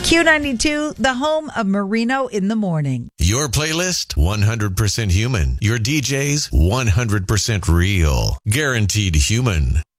Q92, the home of Marino in the morning. Your playlist, 100% human. Your DJs, 100% real. Guaranteed human.